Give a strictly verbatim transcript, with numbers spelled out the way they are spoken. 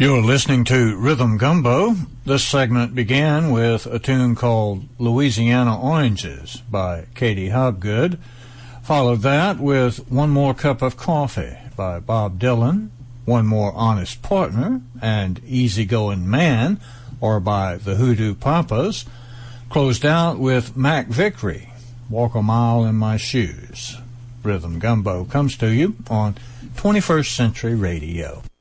You're listening to Rhythm Gumbo. This segment began with a tune called Louisiana Oranges by Katie Hobgood. Followed that with One More Cup of Coffee by Bob Dylan, One More Honest Partner, and Easygoing Man, or by the Hoodoo Papas. Closed out with Mac Vickery, Walk a Mile in My Shoes. Rhythm Gumbo comes to you on twenty-first Century Radio.